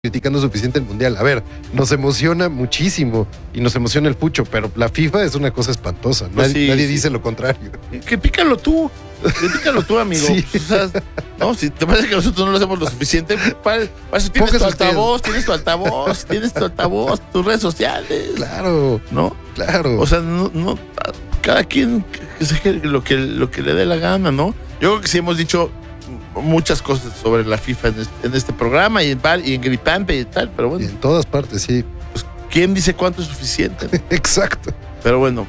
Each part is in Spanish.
criticando suficiente el Mundial. A ver, nos emociona muchísimo y nos emociona el pucho, pero la FIFA es una cosa espantosa. Pues Nadie dice lo contrario. Critícalo tú, amigo. Sí. O sea, no, si te parece que nosotros no lo hacemos lo suficiente, para eso tienes Póngase tu altavoz, tus redes sociales. Claro, ¿No? claro. O sea, no cada quien que se lo que le dé la gana, ¿no? Yo creo que sí hemos dicho muchas cosas sobre la FIFA en este programa y en Gripampe y tal, pero bueno. Y en todas partes, sí. Pues, ¿quién dice cuánto es suficiente? Exacto. Pero bueno,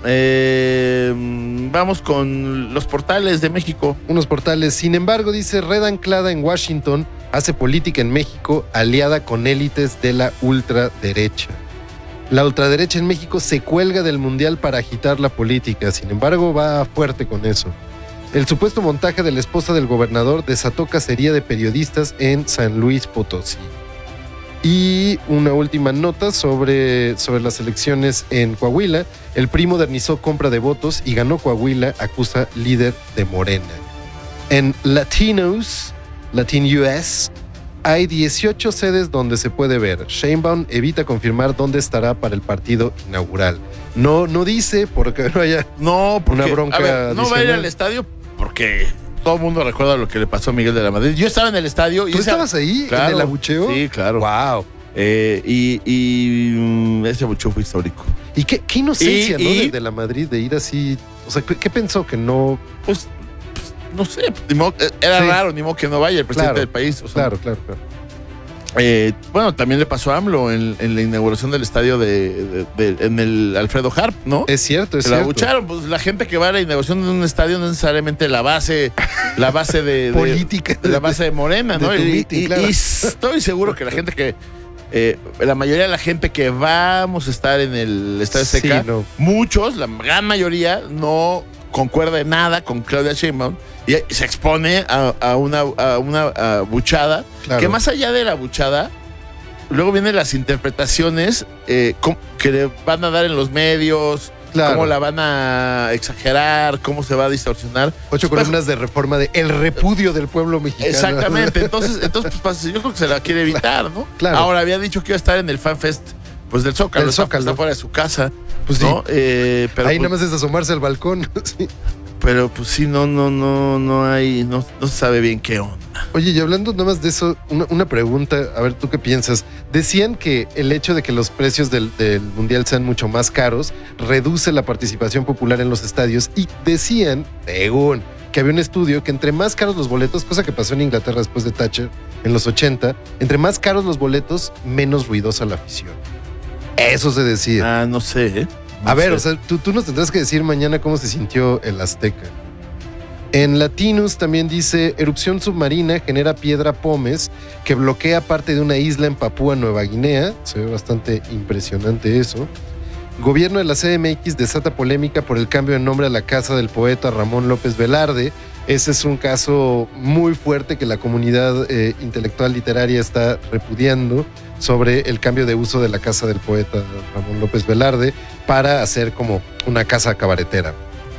vamos con los portales de México. Unos portales. Sin embargo, dice, red anclada en Washington hace política en México aliada con élites de la ultraderecha. La ultraderecha en México se cuelga del Mundial para agitar la política. Sin embargo, va fuerte con eso. El supuesto montaje de la esposa del gobernador desató cacería de periodistas en San Luis Potosí. Y una última nota sobre las elecciones en Coahuila. El PRI modernizó compra de votos y ganó Coahuila, acusa líder de Morena. En Latin US, hay 18 sedes donde se puede ver. Sheinbaum evita confirmar dónde estará para el partido inaugural. No dice porque no haya una bronca. A ver, no va a ir adicional. al estadio porque todo el mundo recuerda lo que le pasó a Miguel de la Madrid. Yo estaba en el estadio. ¿Tú estabas ahí Claro, en el abucheo? Sí, claro. Wow. Ese abucheo fue histórico. Y qué inocencia, ¿no? De la Madrid de ir así. O sea, ¿qué pensó? Que no. Pues no sé. Era raro, ni modo que no vaya el presidente del país. O sea, Claro. Bueno, también le pasó a AMLO en la inauguración del estadio en el Alfredo Harp, ¿no? Es cierto. Se la abucharon. Pues la gente que va a la inauguración de un estadio no necesariamente la base de política. La base de Morena, ¿no? Y estoy seguro que la gente que la mayoría de la gente que vamos a estar en el Estadio Azteca, muchos, la gran mayoría, no concuerda en nada con Claudia Sheinbaum y se expone a una buchada, que más allá de la buchada, luego vienen las interpretaciones que le van a dar en los medios, cómo la van a exagerar, cómo se va a distorsionar. 8 columnas de Reforma de el repudio del pueblo mexicano. Exactamente, entonces pues, yo creo que se la quiere evitar, ¿no? Claro. Ahora había dicho que iba a estar en el FanFest pues del Zócalo, está fuera de su casa, pues ¿no? Sí. Pero ahí nada más es asomarse al balcón. Sí. Pero pues sí, no se sabe bien qué onda. Oye, y hablando nada más de eso, una pregunta, a ver, ¿tú qué piensas? Decían que el hecho de que los precios del Mundial sean mucho más caros reduce la participación popular en los estadios y decían, según, que había un estudio que entre más caros los boletos, cosa que pasó en Inglaterra después de Thatcher en los 80, entre más caros los boletos, menos ruidosa la afición. Eso se decía. No sé, ¿eh? A ver, o sea, tú nos tendrás que decir mañana cómo se sintió el Azteca. En Latinus también dice, erupción submarina genera piedra pómez que bloquea parte de una isla en Papúa Nueva Guinea. Se ve bastante impresionante eso. Gobierno de la CDMX desata polémica por el cambio de nombre a la casa del poeta Ramón López Velarde. Ese es un caso muy fuerte que la comunidad intelectual literaria está repudiando sobre el cambio de uso de la casa del poeta Ramón López Velarde para hacer como una casa cabaretera.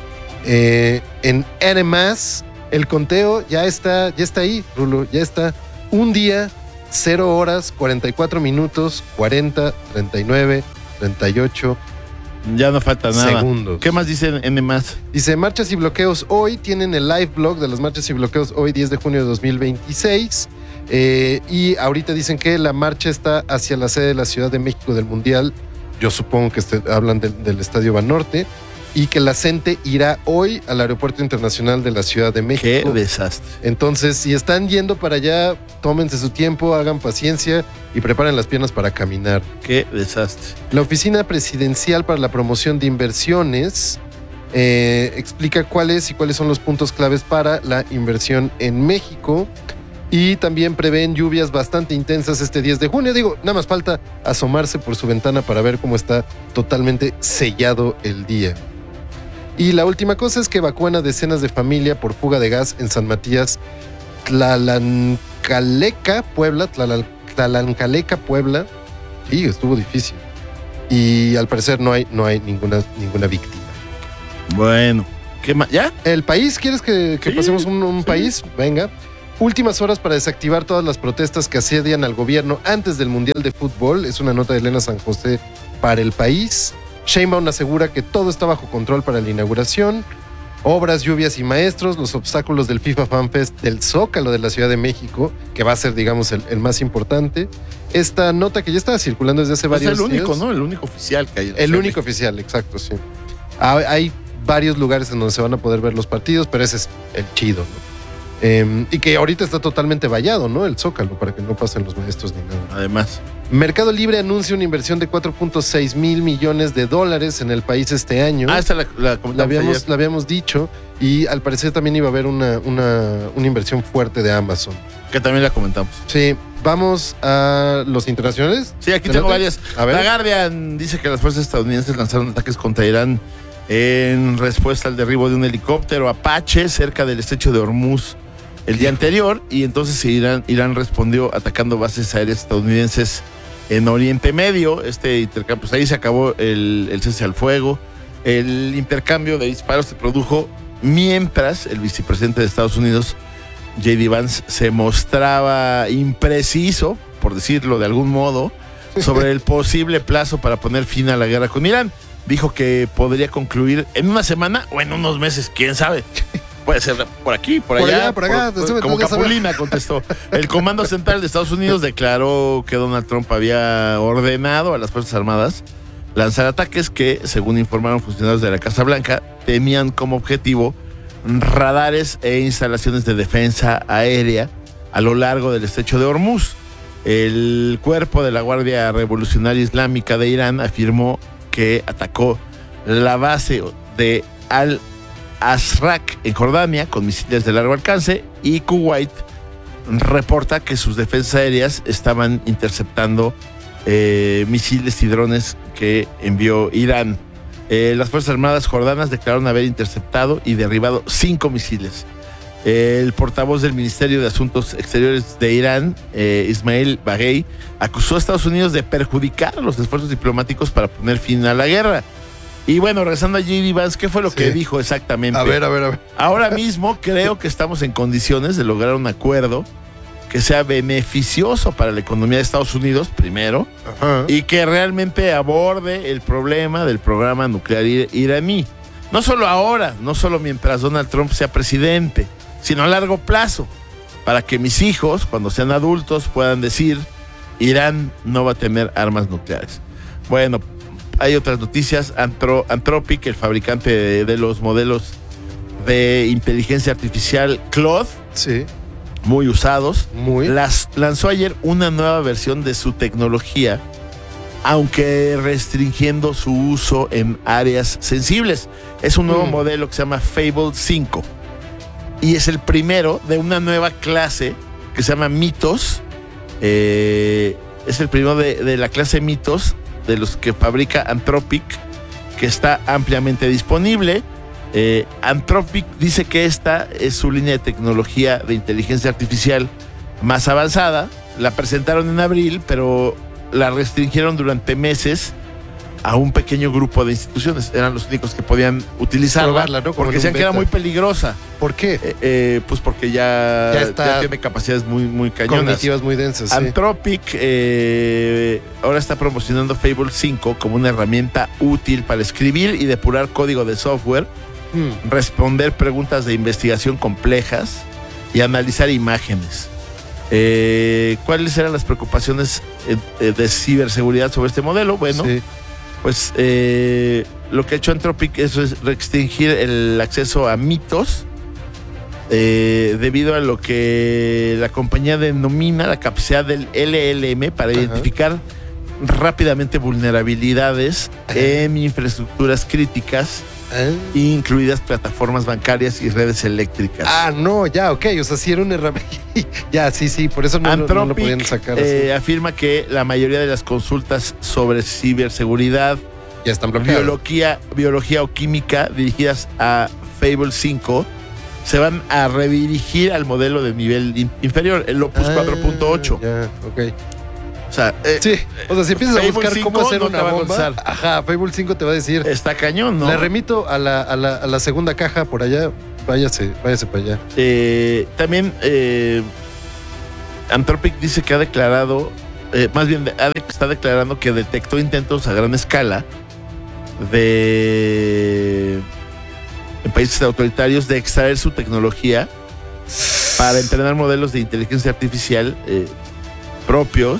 En N+, el conteo ya está ahí, Rulo, ya está. Un día, 0 horas, 44 minutos, 40, 39, 38. Ya no falta nada. Segundos. ¿Qué más dice N+? Dice, marchas y bloqueos hoy. Tienen el live blog de las marchas y bloqueos hoy, 10 de junio de 2026. Y ahorita dicen que la marcha está hacia la sede de la Ciudad de México del Mundial. Yo supongo que hablan del Estadio Banorte. Y que la CENTE irá hoy al Aeropuerto Internacional de la Ciudad de México. ¡Qué desastre! Entonces, si están yendo para allá, tómense su tiempo, hagan paciencia y preparen las piernas para caminar. ¡Qué desastre! La Oficina Presidencial para la Promoción de Inversiones explica cuáles son los puntos claves para la inversión en México. Y también prevén lluvias bastante intensas este 10 de junio. Digo, nada más falta asomarse por su ventana para ver cómo está totalmente sellado el día. Y la última cosa es que evacúan a decenas de familias por fuga de gas en San Matías, Tlalancaleca, Puebla. Sí, estuvo difícil. Y al parecer no hay ninguna víctima. Bueno, ¿qué más? ¿Ya? ¿El país? ¿Quieres que pasemos un país? Venga. Últimas horas para desactivar todas las protestas que asedian al gobierno antes del Mundial de Fútbol. Es una nota de Elena San José para El País. Sheinbaum asegura que todo está bajo control para la inauguración. Obras, lluvias y maestros, los obstáculos del FIFA Fan Fest del Zócalo de la Ciudad de México, que va a ser, digamos, el más importante. Esta nota que ya estaba circulando desde hace varios días. Es el único, ¿no? El único oficial que hay. El único oficial, exacto, sí. Hay varios lugares en donde se van a poder ver los partidos, pero ese es el chido, ¿no? Y que ahorita está totalmente vallado, ¿no? El Zócalo, para que no pasen los maestros ni nada. Además. Mercado Libre anuncia una inversión de 4.6 mil millones de dólares en el país este año. Esta la habíamos dicho. Y al parecer también iba a haber una inversión fuerte de Amazon. Que también la comentamos. Sí. Vamos a los internacionales. Sí, aquí tengo varias. A ver. La Guardian dice que las fuerzas estadounidenses lanzaron ataques contra Irán en respuesta al derribo de un helicóptero Apache cerca del estrecho de Hormuz el día anterior, y entonces Irán respondió atacando bases aéreas estadounidenses en Oriente Medio. Este intercambio, pues ahí se acabó el cese al fuego. El intercambio de disparos se produjo mientras el vicepresidente de Estados Unidos, J.D. Vance, se mostraba impreciso, por decirlo de algún modo, sobre el posible plazo para poner fin a la guerra con Irán. Dijo que podría concluir en una semana o en unos meses, quién sabe. Puede ser por aquí, por allá. Por acá. Como Capulina contestó. El Comando Central de Estados Unidos declaró que Donald Trump había ordenado a las Fuerzas Armadas lanzar ataques que, según informaron funcionarios de la Casa Blanca, tenían como objetivo radares e instalaciones de defensa aérea a lo largo del estrecho de Hormuz. El cuerpo de la Guardia Revolucionaria Islámica de Irán afirmó que atacó la base de Al-Azraq en Jordania con misiles de largo alcance, y Kuwait reporta que sus defensas aéreas estaban interceptando misiles y drones que envió Irán. Las Fuerzas Armadas jordanas declararon haber interceptado y derribado 5 misiles. El portavoz del Ministerio de Asuntos Exteriores de Irán, Ismail Baghei, acusó a Estados Unidos de perjudicar los esfuerzos diplomáticos para poner fin a la guerra. Y bueno, regresando a J.D. Vance, ¿qué fue lo que dijo exactamente? A ver. Ahora mismo creo que estamos en condiciones de lograr un acuerdo que sea beneficioso para la economía de Estados Unidos, primero, y que realmente aborde el problema del programa nuclear iraní. No solo ahora, no solo mientras Donald Trump sea presidente, sino a largo plazo, para que mis hijos, cuando sean adultos, puedan decir: Irán no va a tener armas nucleares. Bueno, hay otras noticias. Anthropic, el fabricante de los modelos de inteligencia artificial Claude, sí, muy usados, lanzó ayer una nueva versión de su tecnología, aunque restringiendo su uso en áreas sensibles. Es un nuevo modelo que se llama Fable 5 y es el primero de una nueva clase que se llama Mythos. Es el primero de la clase Mythos, de los que fabrica Anthropic, que está ampliamente disponible. Anthropic dice que esta es su línea de tecnología de inteligencia artificial más avanzada. La presentaron en abril, pero la restringieron durante meses a un pequeño grupo de instituciones. Eran los únicos que podían utilizarla. Probarla, ¿no? Porque decían que era muy peligrosa. ¿Por qué? Pues porque ya tiene capacidades muy cañonas. Cognitivas muy densas, sí. Anthropic ahora está promocionando Fable 5 como una herramienta útil para escribir y depurar código de software, responder preguntas de investigación complejas y analizar imágenes. ¿Cuáles eran las preocupaciones de ciberseguridad sobre este modelo? Bueno, sí, pues lo que ha hecho Anthropic es restringir el acceso a Mythos debido a lo que la compañía denomina la capacidad del LLM para identificar rápidamente vulnerabilidades en infraestructuras críticas, incluidas plataformas bancarias y redes eléctricas. No, ya, ok, o sea, sí era una herramienta. Ya, sí, por eso no lo podían sacar. Afirma que la mayoría de las consultas sobre ciberseguridad, ya están bloqueadas. Biología o química dirigidas a Fable 5 se van a redirigir al modelo de nivel inferior, el Opus 4.8. Ya, ok. O sea, sí, o sea, si empiezas a buscar cómo hacer no una bomba, Fable 5 te va a decir. Está cañón, ¿no? Le remito a la segunda caja por allá. váyase para allá. También Anthropic dice que ha declarado, está declarando que detectó intentos a gran escala en países autoritarios de extraer su tecnología para entrenar modelos de inteligencia artificial propios,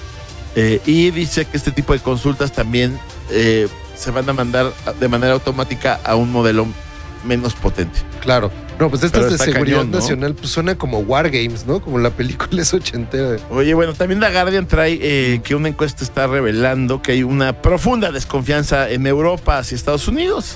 y dice que este tipo de consultas también se van a mandar de manera automática a un modelo menos potente. Claro. No, pues estas de seguridad cañón, ¿no? nacional, pues suena como Wargames, ¿no? Como la película es ochentera. Oye, bueno, también The Guardian trae que una encuesta está revelando que hay una profunda desconfianza en Europa hacia Estados Unidos.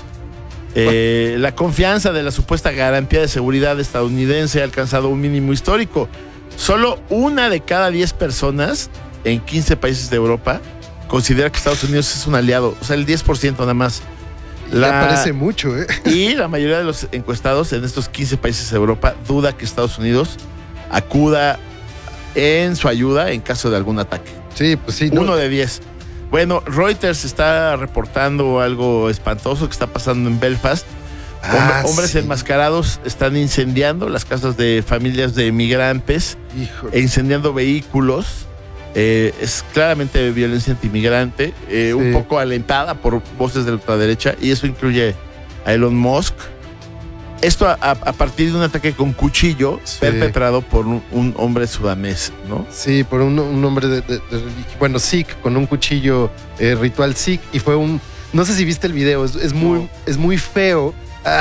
La confianza de la supuesta garantía de seguridad estadounidense ha alcanzado un mínimo histórico. Solo 1 de cada 10 personas en 15 países de Europa considera que Estados Unidos es un aliado. O sea, el 10% nada más. Ya parece mucho, ¿eh? Y la mayoría de los encuestados en estos 15 países de Europa duda que Estados Unidos acuda en su ayuda en caso de algún ataque. Sí, pues sí. 1 de 10. Bueno, Reuters está reportando algo espantoso que está pasando en Belfast. Hombres enmascarados están incendiando las casas de familias de migrantes. Híjole. E incendiando vehículos. Es claramente violencia antimigrante, un poco alentada por voces de la ultraderecha, y eso incluye a Elon Musk. Esto a partir de un ataque con cuchillo perpetrado por un hombre sudanés, ¿no? Sí, por un hombre de bueno, Sikh, con un cuchillo ritual Sikh, y fue no sé si viste el video, es muy feo.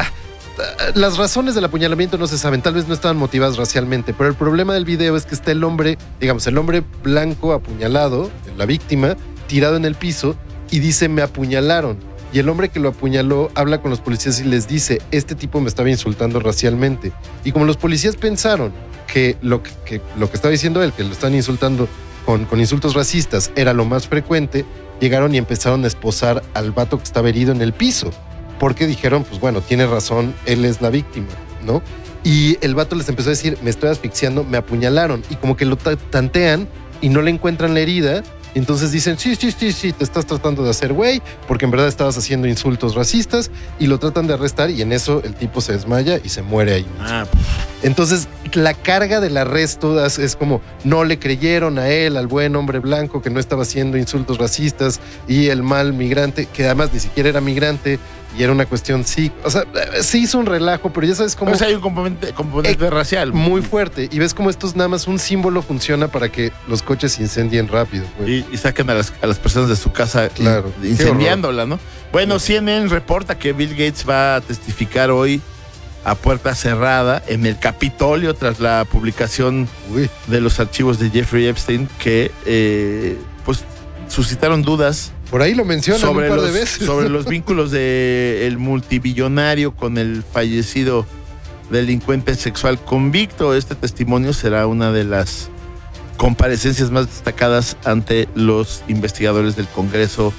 Las razones del apuñalamiento no se saben, tal vez no estaban motivadas racialmente, pero el problema del video es que está el hombre blanco apuñalado, la víctima, tirado en el piso, y dice, me apuñalaron. Y el hombre que lo apuñaló habla con los policías y les dice, este tipo me estaba insultando racialmente. Y como los policías pensaron que lo que estaba diciendo él, que lo están insultando con insultos racistas, era lo más frecuente, llegaron y empezaron a esposar al vato que estaba herido en el piso. Porque dijeron, pues bueno, tiene razón, él es la víctima, ¿no? Y el vato les empezó a decir, me estoy asfixiando, me apuñalaron. Y como que lo tantean y no le encuentran la herida. Y entonces dicen, sí, te estás tratando de hacer güey, porque en verdad estabas haciendo insultos racistas. Y lo tratan de arrestar y en eso el tipo se desmaya y se muere ahí mismo. Entonces la carga del arresto es como, no le creyeron a él, al buen hombre blanco que no estaba haciendo insultos racistas, y el mal migrante, que además ni siquiera era migrante, y era una cuestión o sea, se hizo un relajo, pero ya sabes cómo... Pues hay un componente racial. Muy fuerte. Y ves cómo esto es nada más un símbolo, funciona para que los coches se incendien rápido. Pues. Y saquen a las personas de su casa, claro, incendiándola, ¿no? Bueno, CNN reporta que Bill Gates va a testificar hoy a puerta cerrada en el Capitolio tras la publicación de los archivos de Jeffrey Epstein que pues suscitaron dudas. Por ahí lo mencionan un par de veces. Sobre los vínculos del multibillonario con el fallecido delincuente sexual convicto. Este testimonio será una de las comparecencias más destacadas ante los investigadores del Congreso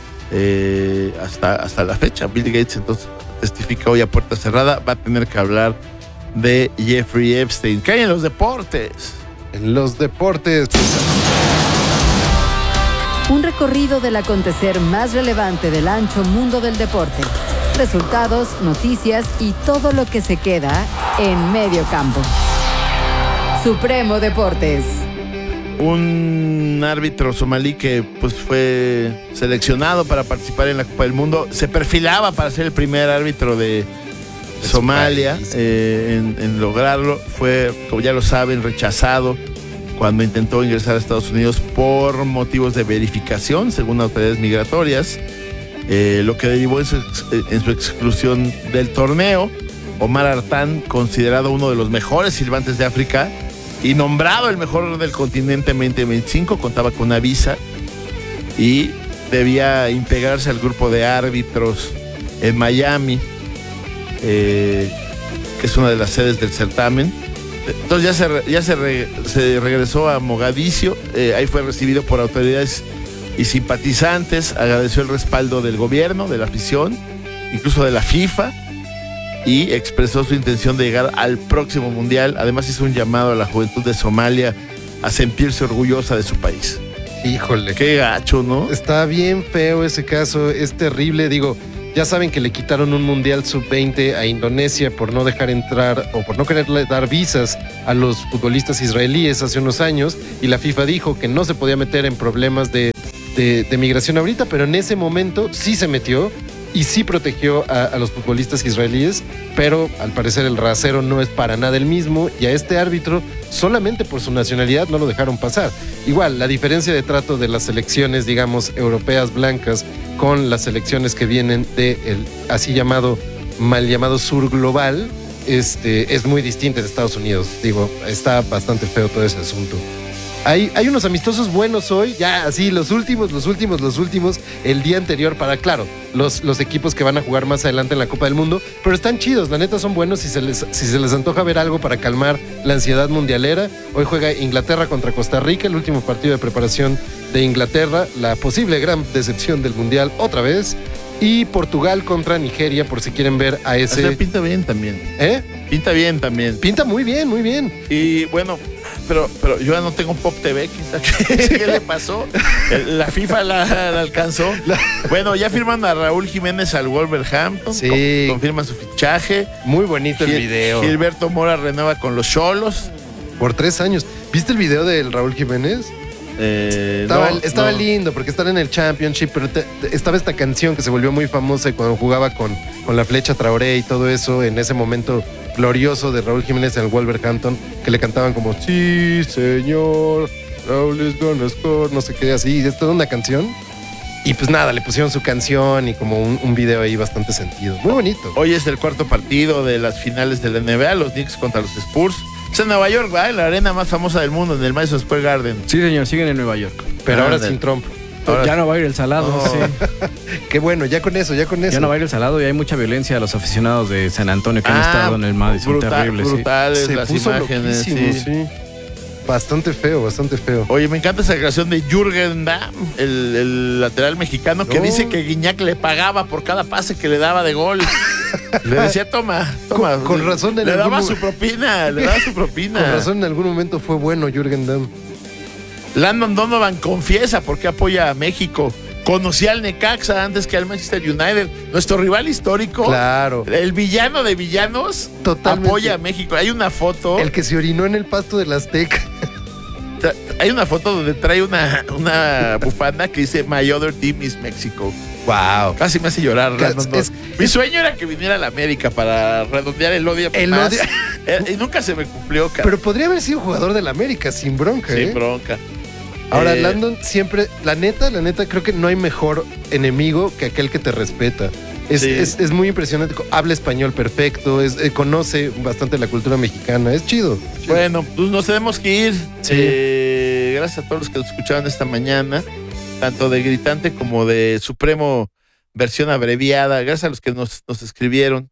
hasta la fecha. Bill Gates entonces testifica hoy a puerta cerrada. Va a tener que hablar de Jeffrey Epstein. ¿Qué hay en los deportes? En los deportes, pues... Un recorrido del acontecer más relevante del ancho mundo del deporte. Resultados, noticias y todo lo que se queda en medio campo. Supremo Deportes. Un árbitro somalí que pues fue seleccionado para participar en la Copa del Mundo, se perfilaba para ser el primer árbitro de Somalia en lograrlo. Fue, como ya lo saben, rechazado cuando intentó ingresar a Estados Unidos por motivos de verificación, según autoridades migratorias, lo que derivó en su exclusión del torneo. Omar Artán, considerado uno de los mejores silbantes de África y nombrado el mejor del continente en 2025, contaba con una visa y debía integrarse al grupo de árbitros en Miami, que es una de las sedes del certamen. Entonces se regresó a Mogadiscio, ahí fue recibido por autoridades y simpatizantes, agradeció el respaldo del gobierno, de la afición, incluso de la FIFA, y expresó su intención de llegar al próximo mundial. Además hizo un llamado a la juventud de Somalia a sentirse orgullosa de su país. Híjole. Qué gacho, ¿no? Está bien feo ese caso, es terrible. Digo, Ya saben que le quitaron un Mundial Sub-20 a Indonesia por no dejar entrar o por no quererle dar visas a los futbolistas israelíes hace unos años, y la FIFA dijo que no se podía meter en problemas de migración ahorita, pero en ese momento sí se metió y sí protegió a los futbolistas israelíes, pero al parecer el rasero no es para nada el mismo, y a este árbitro solamente por su nacionalidad no lo dejaron pasar. Igual, la diferencia de trato de las selecciones, digamos, europeas blancas con las selecciones que vienen de el así llamado, mal llamado sur global, es muy distinta de Estados Unidos. Digo, está bastante feo todo ese asunto. Hay unos amistosos buenos hoy, ya así los últimos, el día anterior para, claro, los equipos que van a jugar más adelante en la Copa del Mundo, pero están chidos, la neta son buenos si se les antoja ver algo para calmar la ansiedad mundialera. Hoy juega Inglaterra contra Costa Rica, el último partido de preparación de Inglaterra, la posible gran decepción del Mundial otra vez, y Portugal contra Nigeria, por si quieren ver a ese... O sea, pinta bien también. Pinta bien también. Pinta muy bien, muy bien. Y bueno... Pero yo ya no tengo Pop TV, quizá. ¿Qué le pasó? La FIFA la alcanzó. Bueno, ya firman a Raúl Jiménez al Wolverhampton. Sí. Confirman su fichaje. Muy bonito el video. Gilberto Mora renueva con los Xolos. Por 3 años. ¿Viste el video del Raúl Jiménez? Estaba lindo porque estaba en el Championship, pero estaba esta canción que se volvió muy famosa cuando jugaba con la Flecha Traoré y todo eso, en ese momento glorioso de Raúl Jiménez en el Wolverhampton, que le cantaban como sí señor, Raúl is gonna score, no sé qué, así, es toda una canción. Y pues nada, le pusieron su canción y como un video ahí bastante sentido. Muy bonito. Hoy es el cuarto partido de las finales de la NBA, los Knicks contra los Spurs. Es en Nueva York, ¿verdad? La arena más famosa del mundo, en el Madison Square Garden. Sí, señor, siguen en Nueva York. Pero ahora sin Trump. Ahora ya no va a ir el salado. Sí. Qué bueno, ya con eso. Ya no va a ir el salado y hay mucha violencia a los aficionados de San Antonio que han estado en el Madison. Terrible, brutales sí. las Se puso imágenes. Sí. Bastante feo. Oye, me encanta esa creación de Jürgen Damm, el lateral mexicano, que dice que Guiñac le pagaba por cada pase que le daba de gol. Le decía, toma. Con razón. Le daba su propina. Con razón en algún momento fue bueno Jürgen Damm. Landon Donovan confiesa por qué apoya a México. Conocía al Necaxa antes que al Manchester United. Nuestro rival histórico. Claro. El villano de villanos. Totalmente. Apoya a México. Hay una foto. El que se orinó en el pasto del Azteca. Hay una foto donde trae una bufanda que dice My other team is Mexico. Wow. Casi me hace llorar. Mi sueño era que viniera a la América para redondear el odio. Y nunca se me cumplió, cara. Pero podría haber sido jugador de la América sin bronca. Sin bronca. Ahora, Landon siempre, la neta, creo que no hay mejor enemigo que aquel que te respeta. Es muy impresionante. Habla español perfecto, conoce bastante la cultura mexicana. Es chido. Bueno, pues nos tenemos que ir. Sí. Gracias a todos los que nos escucharon esta mañana, tanto de Gritante como de Supremo versión abreviada. Gracias a los que nos escribieron.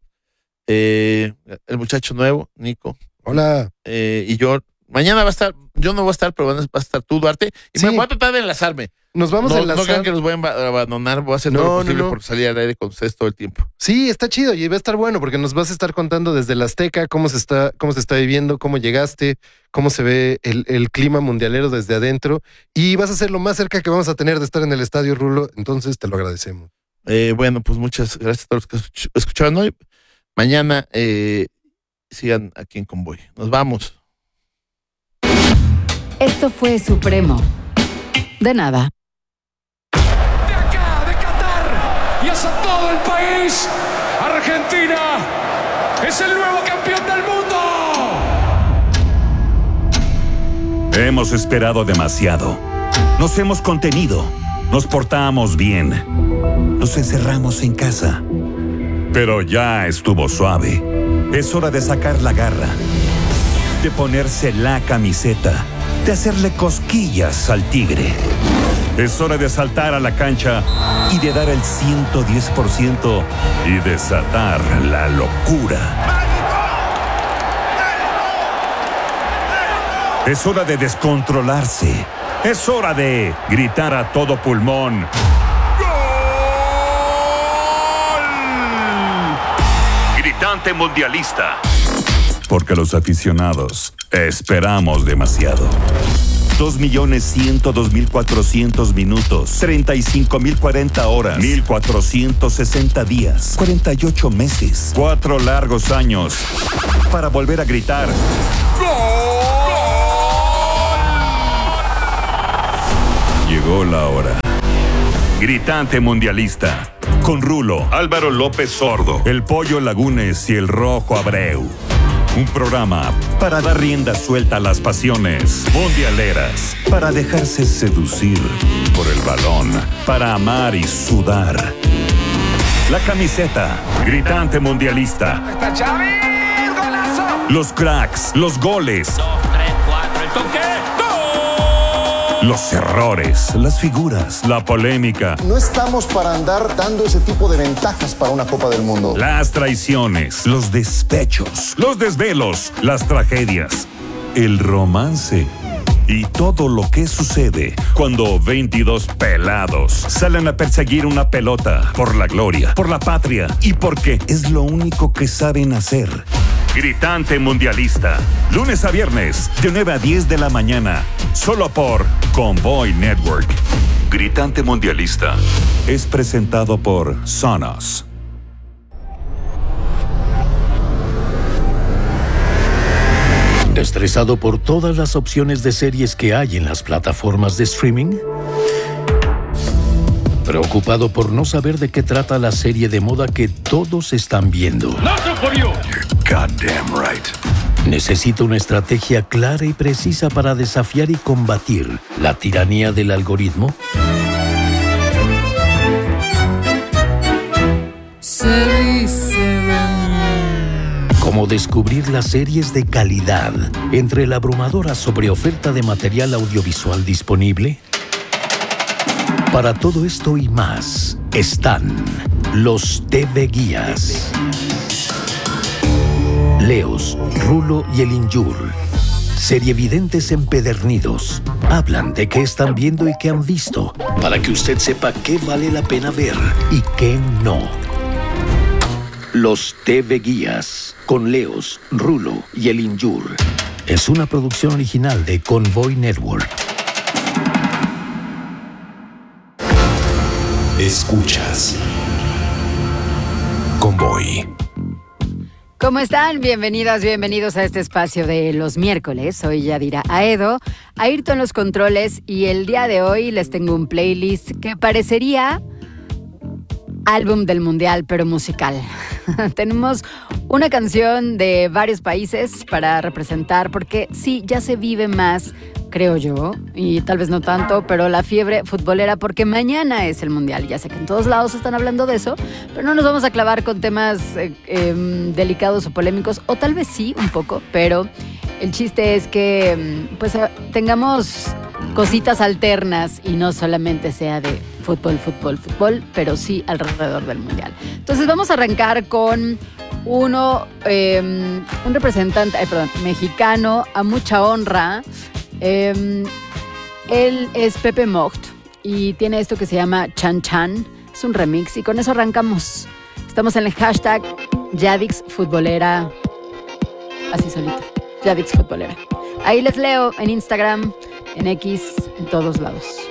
El muchacho nuevo, Nico. Hola. Y yo. Mañana va a estar, yo no voy a estar, pero vas a estar tú, Duarte. Y me voy a tratar de enlazarme. Nos vamos a enlazar. No crean que los voy a abandonar, voy a hacer todo lo posible por salir al aire con ustedes todo el tiempo. Sí, está chido y va a estar bueno porque nos vas a estar contando desde la Azteca cómo se está viviendo, cómo llegaste, cómo se ve el clima mundialero desde adentro, y vas a ser lo más cerca que vamos a tener de estar en el estadio, Rulo, entonces te lo agradecemos. Bueno, pues muchas gracias a todos los que escucharon hoy. Mañana sigan aquí en Convoy. Nos vamos. Esto fue Supremo. De nada. De acá, de Qatar, y hacia todo el país, Argentina es el nuevo campeón del mundo. Hemos esperado demasiado. Nos hemos contenido. Nos portamos bien. Nos encerramos en casa. Pero ya estuvo suave. Es hora de sacar la garra. De ponerse la camiseta. De hacerle cosquillas al tigre. Es hora de saltar a la cancha y de dar el 110% y desatar la locura. Es hora de descontrolarse. Es hora de gritar a todo pulmón. ¡Gol! Gritante mundialista. Porque los aficionados esperamos demasiado. 2.102.400 minutos, 35.040 horas, 1.460 días, 48 meses, 4 largos años para volver a gritar. Llegó la hora. Gritante Mundialista. Con Rulo, Álvaro López Sordo, el Pollo Lagunes y el Rojo Abreu. Un programa para dar rienda suelta a las pasiones mundialeras, para dejarse seducir por el balón, para amar y sudar. La camiseta, Gritante Mundialista. Está Chávez, golazo. Los cracks, los goles. 2, 3, 4, el toque. Los errores, las figuras, la polémica. No estamos para andar dando ese tipo de ventajas para una Copa del Mundo. Las traiciones, los despechos, los desvelos, las tragedias, el romance y todo lo que sucede cuando 22 pelados salen a perseguir una pelota por la gloria, por la patria y porque es lo único que saben hacer. Gritante Mundialista, lunes a viernes, de 9 a 10 de la mañana, solo por Convoy Network. Gritante Mundialista es presentado por Sonos. ¿Estresado por todas las opciones de series que hay en las plataformas de streaming? ¿Preocupado por no saber de qué trata la serie de moda que todos están viendo? Goddamn right. ¿Necesita una estrategia clara y precisa para desafiar y combatir la tiranía del algoritmo? ¿Cómo descubrir las series de calidad entre la abrumadora sobreoferta de material audiovisual disponible? Para todo esto y más, están los TV Guías. Leos, Rulo y el Injur, serievidentes empedernidos, hablan de qué están viendo y qué han visto, para que usted sepa qué vale la pena ver y qué no. Los TV Guías, con Leos, Rulo y el Injur, es una producción original de Convoy Network. Escuchas Convoy. ¿Cómo están? Bienvenidas, bienvenidos a este espacio de los miércoles. Soy Yadira Aedo, Ayrton los controles, y el día de hoy les tengo un playlist que parecería álbum del mundial, pero musical. Tenemos una canción de varios países para representar, porque sí, ya se vive más, creo yo, y tal vez no tanto, pero la fiebre futbolera, porque mañana es el mundial. Ya sé que en todos lados están hablando de eso, pero no nos vamos a clavar con temas delicados o polémicos, o tal vez sí, un poco, pero el chiste es que pues tengamos cositas alternas y no solamente sea de fútbol, pero sí alrededor del mundial. Entonces vamos a arrancar con un representante, mexicano a mucha honra. Él es Pepe Mocht y tiene esto que se llama Chan Chan. Es un remix y con eso arrancamos. Estamos en el hashtag Yadix Futbolera, así solito, Yadix Futbolera. Ahí les leo en Instagram, en X, en todos lados.